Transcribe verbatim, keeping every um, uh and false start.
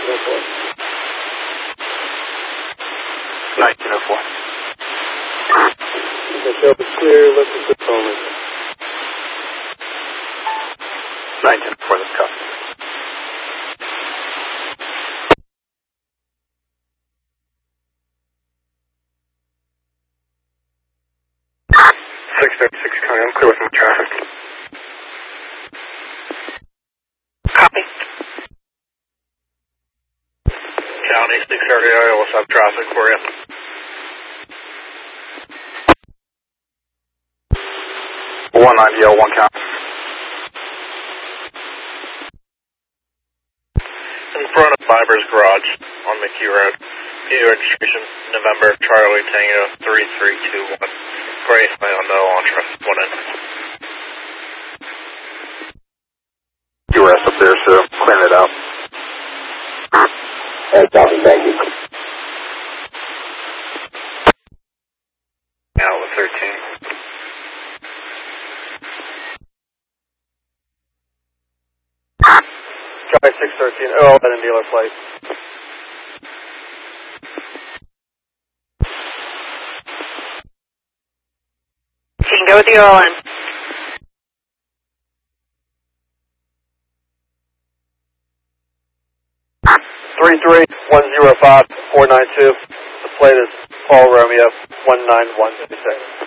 oh four. nineteen oh four. The show is clear, listen to only. nineteen oh four, that's copy. six thirty-six coming, I'm clear with my traffic. Copy. County six thirty, I will have traffic for you. one ninety L, one count. In front of Fiber's Garage on McHugh Road. P U registration, November, Charlie Tango, three three two one. Grace, my no Entra, one in. You rest up there, so clean it out. Hey, copy, thank you. Outlet thirteen. Charlie six thirteen, oh, that in dealer place. You can go with the O L N. three three one zero five four nine two. The plate is Paul Romeo one nine one six six.